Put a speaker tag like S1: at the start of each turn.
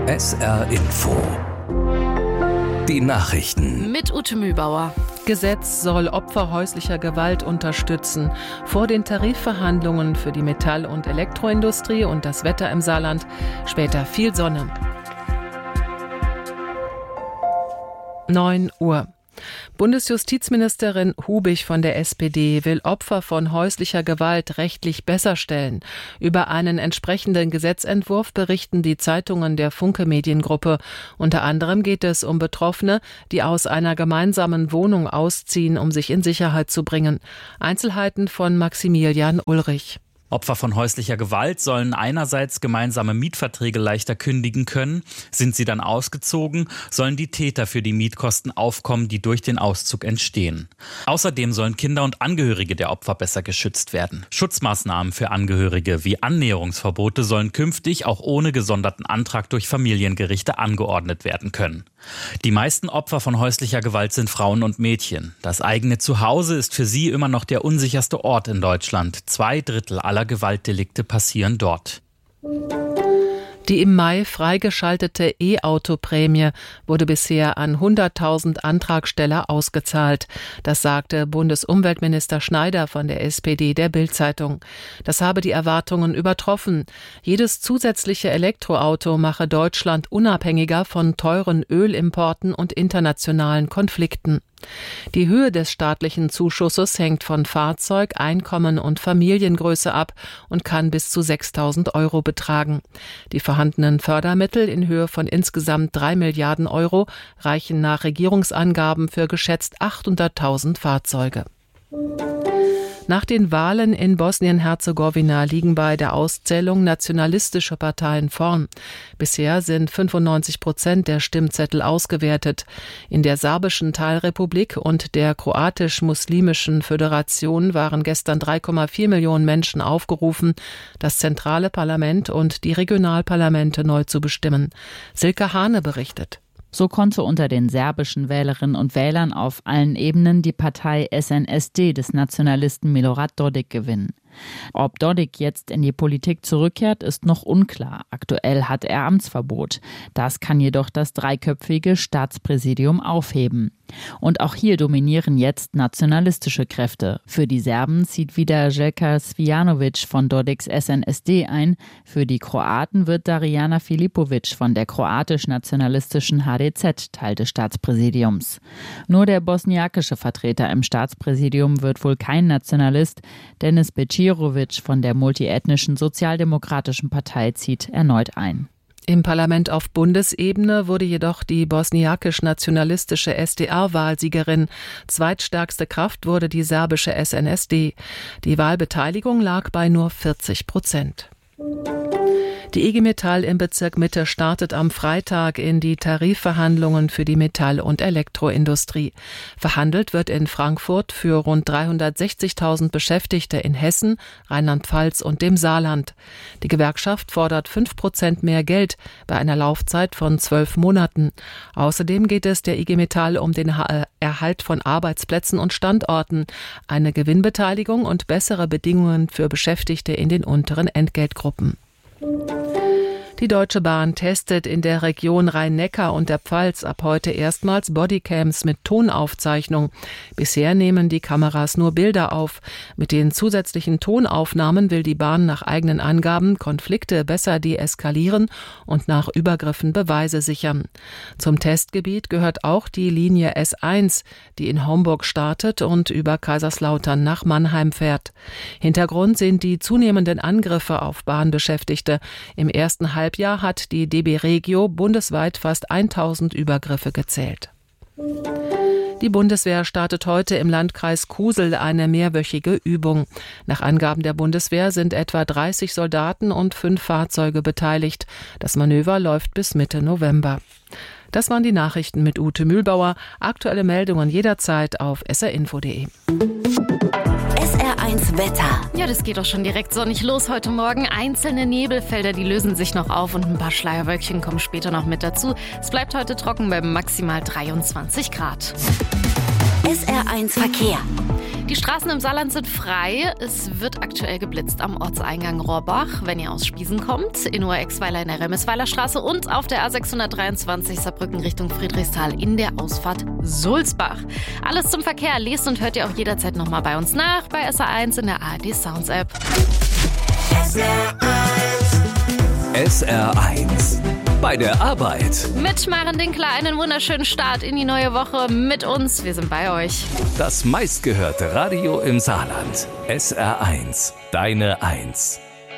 S1: SR Info. Die Nachrichten.
S2: Mit Ute Mühlbauer.
S3: Gesetz soll Opfer häuslicher Gewalt unterstützen. Vor den Tarifverhandlungen für die Metall- und Elektroindustrie und das Wetter im Saarland. Später viel Sonne. 9 Uhr. Bundesjustizministerin Hubig von der SPD will Opfer von häuslicher Gewalt rechtlich besser stellen. Über einen entsprechenden Gesetzentwurf berichten die Zeitungen der Funke Mediengruppe. Unter anderem geht es um Betroffene, die aus einer gemeinsamen Wohnung ausziehen, um sich in Sicherheit zu bringen. Einzelheiten von Maximilian Ulrich.
S4: Opfer von häuslicher Gewalt sollen einerseits gemeinsame Mietverträge leichter kündigen können. Sind sie dann ausgezogen, sollen die Täter für die Mietkosten aufkommen, die durch den Auszug entstehen. Außerdem sollen Kinder und Angehörige der Opfer besser geschützt werden. Schutzmaßnahmen für Angehörige wie Annäherungsverbote sollen künftig auch ohne gesonderten Antrag durch Familiengerichte angeordnet werden können. Die meisten Opfer von häuslicher Gewalt sind Frauen und Mädchen. Das eigene Zuhause ist für sie immer noch der unsicherste Ort in Deutschland. 2/3 aller Gewaltdelikte passieren dort. Die im Mai freigeschaltete E-Auto-Prämie wurde bisher an 100.000 Antragsteller ausgezahlt. Das sagte Bundesumweltminister Schneider von der SPD der Bild-Zeitung. Das habe die Erwartungen übertroffen. Jedes zusätzliche Elektroauto mache Deutschland unabhängiger von teuren Ölimporten und internationalen Konflikten. Die Höhe des staatlichen Zuschusses hängt von Fahrzeug, Einkommen und Familiengröße ab und kann bis zu 6.000 € betragen. Die vorhandenen Fördermittel in Höhe von insgesamt 3 Milliarden € reichen nach Regierungsangaben für geschätzt 800.000 Fahrzeuge. Nach den Wahlen in Bosnien-Herzegowina liegen bei der Auszählung nationalistische Parteien vorn. Bisher sind 95% der Stimmzettel ausgewertet. In der serbischen Teilrepublik und der kroatisch-muslimischen Föderation waren gestern 3,4 Millionen Menschen aufgerufen, das zentrale Parlament und die Regionalparlamente neu zu bestimmen. Silke Hane berichtet.
S5: So konnte unter den serbischen Wählerinnen und Wählern auf allen Ebenen die Partei SNSD des Nationalisten Milorad Dodik gewinnen. Ob Dodik jetzt in die Politik zurückkehrt, ist noch unklar. Aktuell hat er Amtsverbot. Das kann jedoch das dreiköpfige Staatspräsidium aufheben. Und auch hier dominieren jetzt nationalistische Kräfte. Für die Serben zieht wieder Željko Cvijanović von Dodiks SNSD ein. Für die Kroaten wird Darijana Filipović von der kroatisch-nationalistischen HDZ Teil des Staatspräsidiums. Nur der bosniakische Vertreter im Staatspräsidium wird wohl kein Nationalist. Denis Bećirović von der multiethnischen Sozialdemokratischen Partei zieht erneut ein.
S3: Im Parlament auf Bundesebene wurde jedoch die bosniakisch-nationalistische SDR-Wahlsiegerin. Zweitstärkste Kraft wurde die serbische SNSD. Die Wahlbeteiligung lag bei nur 40%. Die IG Metall im Bezirk Mitte startet am Freitag in die Tarifverhandlungen für die Metall- und Elektroindustrie. Verhandelt wird in Frankfurt für rund 360.000 Beschäftigte in Hessen, Rheinland-Pfalz und dem Saarland. Die Gewerkschaft fordert 5% mehr Geld bei einer Laufzeit von 12 Monaten. Außerdem geht es der IG Metall um den Erhalt von Arbeitsplätzen und Standorten, eine Gewinnbeteiligung und bessere Bedingungen für Beschäftigte in den unteren Entgeltgruppen. Die Deutsche Bahn testet in der Region Rhein-Neckar und der Pfalz ab heute erstmals Bodycams mit Tonaufzeichnung. Bisher nehmen die Kameras nur Bilder auf. Mit den zusätzlichen Tonaufnahmen will die Bahn nach eigenen Angaben Konflikte besser deeskalieren und nach Übergriffen Beweise sichern. Zum Testgebiet gehört auch die Linie S1, die in Homburg startet und über Kaiserslautern nach Mannheim fährt. Hintergrund sind die zunehmenden Angriffe auf Bahnbeschäftigte. Im ersten Halbjahr hat die DB Regio bundesweit fast 1000 Übergriffe gezählt. Die Bundeswehr startet heute im Landkreis Kusel eine mehrwöchige Übung. Nach Angaben der Bundeswehr sind etwa 30 Soldaten und 5 Fahrzeuge beteiligt. Das Manöver läuft bis Mitte November. Das waren die Nachrichten mit Ute Mühlbauer. Aktuelle Meldungen jederzeit auf srinfo.de.
S2: SR1 Wetter. Ja, das geht doch schon direkt sonnig los heute Morgen. Einzelne Nebelfelder, die lösen sich noch auf und ein paar Schleierwölkchen kommen später noch mit dazu. Es bleibt heute trocken bei maximal 23 Grad.
S6: SR1 Verkehr.
S2: Die Straßen im Saarland sind frei. Es wird aktuell geblitzt am Ortseingang Rohrbach, wenn ihr aus Spiesen kommt, in Oer-Exweiler in der Remmisweiler Straße und auf der A623 Saarbrücken Richtung Friedrichsthal in der Ausfahrt Sulzbach. Alles zum Verkehr lest und hört ihr auch jederzeit nochmal bei uns nach, bei SR1 in der ARD Sounds App.
S1: SR1 bei der Arbeit.
S2: Mit Maren Dinkler einen wunderschönen Start in die neue Woche mit uns. Wir sind bei euch.
S1: Das meistgehörte Radio im Saarland. SR1, deine Eins.